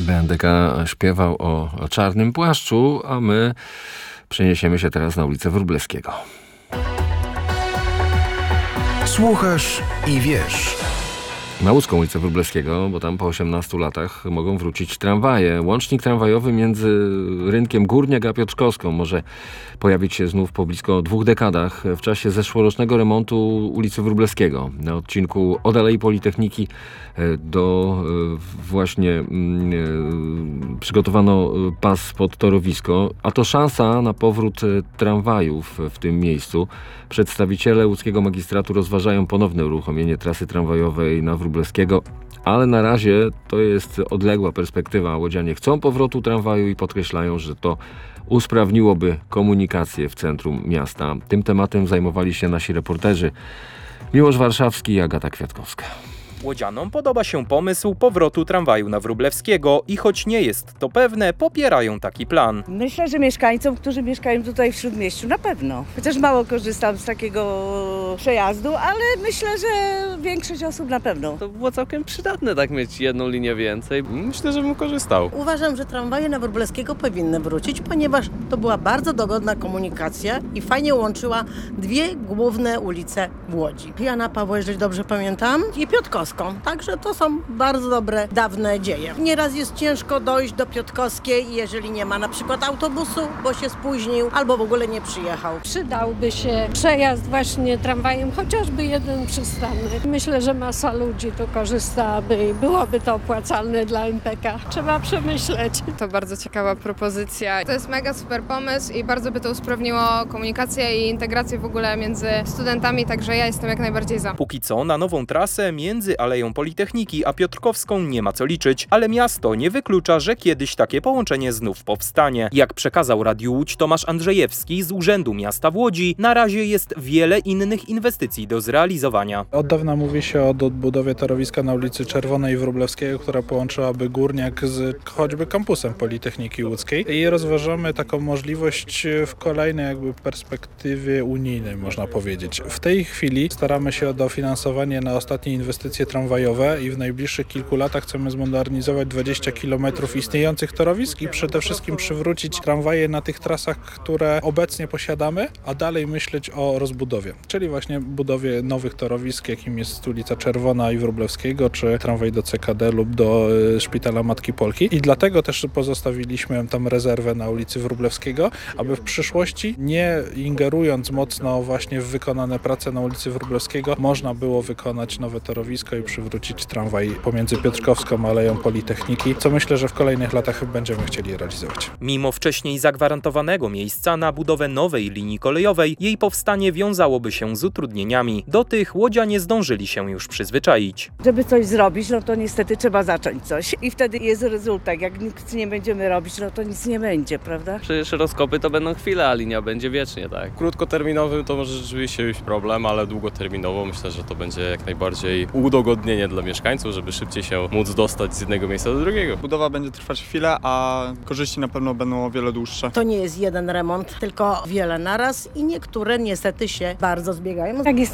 BNDK śpiewał o czarnym płaszczu, a my przeniesiemy się teraz na ulicę Wróblewskiego. Słuchasz i wiesz. Na łódzką ulicę Wróblewskiego, bo tam po 18 latach mogą wrócić tramwaje. Łącznik tramwajowy między rynkiem Górniak a Piotrkowską może pojawić się znów po blisko 2 dekadach w czasie zeszłorocznego remontu ulicy Wróblewskiego. Na odcinku od Alei Politechniki do właśnie przygotowano pas pod torowisko, a to szansa na powrót tramwajów w tym miejscu. Przedstawiciele łódzkiego magistratu rozważają ponowne uruchomienie trasy tramwajowej na Wróblewskiego, ale na razie to jest odległa perspektywa. Łodzianie chcą powrotu tramwaju i podkreślają, że to usprawniłoby komunikację w centrum miasta. Tym tematem zajmowali się nasi reporterzy Miłosz Warszawski i Agata Kwiatkowska. Łodzianom podoba się pomysł powrotu tramwaju na Wróblewskiego i choć nie jest to pewne, popierają taki plan. Myślę, że mieszkańcom, którzy mieszkają tutaj w Śródmieściu, na pewno. Chociaż mało korzystam z takiego przejazdu, ale myślę, że większość osób na pewno. To było całkiem przydatne tak mieć jedną linię więcej. Myślę, że bym korzystał. Uważam, że tramwaje na Wróblewskiego powinny wrócić, ponieważ to była bardzo dogodna komunikacja i fajnie łączyła 2 główne ulice w Łodzi. Jana Pawła, jeżeli dobrze pamiętam, i Piotrkowską. Także to są bardzo dobre, dawne dzieje. Nieraz jest ciężko dojść do Piotrkowskiej, jeżeli nie ma na przykład autobusu, bo się spóźnił albo w ogóle nie przyjechał. Przydałby się przejazd właśnie tramwajem, chociażby jeden przystanny. Myślę, że masa ludzi tu korzystałaby i byłoby to opłacalne dla MPK. Trzeba przemyśleć. To bardzo ciekawa propozycja. To jest mega super pomysł i bardzo by to usprawniło komunikację i integrację w ogóle między studentami, także ja jestem jak najbardziej za. Póki co na nową trasę między Aleją Politechniki a Piotrkowską nie ma co liczyć, ale miasto nie wyklucza, że kiedyś takie połączenie znów powstanie. Jak przekazał Radiu Łódź Tomasz Andrzejewski z Urzędu Miasta w Łodzi, na razie jest wiele innych inwestycji do zrealizowania. Od dawna mówi się o odbudowie torowiska na ulicy Czerwonej i Wróblewskiego, która połączyłaby Górniak z choćby kampusem Politechniki Łódzkiej i rozważamy taką możliwość w kolejnej perspektywie unijnej, można powiedzieć. W tej chwili staramy się o dofinansowanie na ostatnie inwestycje tramwajowe i w najbliższych kilku latach chcemy zmodernizować 20 km istniejących torowisk i przede wszystkim przywrócić tramwaje na tych trasach, które obecnie posiadamy, a dalej myśleć o rozbudowie, czyli właśnie budowie nowych torowisk, jakim jest ulica Czerwona i Wróblewskiego, czy tramwaj do CKD lub do Szpitala Matki Polki. I dlatego też pozostawiliśmy tam rezerwę na ulicy Wróblewskiego, aby w przyszłości, nie ingerując mocno właśnie w wykonane prace na ulicy Wróblewskiego, można było wykonać nowe torowisko i przywrócić tramwaj pomiędzy Piotrkowską a Aleją Politechniki, co myślę, że w kolejnych latach będziemy chcieli realizować. Mimo wcześniej zagwarantowanego miejsca na budowę nowej linii kolejowej, jej powstanie wiązałoby się z utrudnieniami. Do tych łodzianie zdążyli się już przyzwyczaić. Żeby coś zrobić, no to niestety trzeba zacząć coś. I wtedy jest rezultat. Jak nic nie będziemy robić, no to nic nie będzie, prawda? Przecież rozkopy to będą chwile, a linia będzie wiecznie, tak? Krótkoterminowy to może rzeczywiście być problem, ale długoterminowo myślę, że to będzie jak najbardziej udogodnienie dla mieszkańców, żeby szybciej się móc dostać z jednego miejsca do drugiego. Budowa będzie trwać chwilę, a korzyści na pewno będą o wiele dłuższe. To nie jest jeden remont, tylko wiele naraz i niektóre niestety się bardzo zbiegają. Jak jest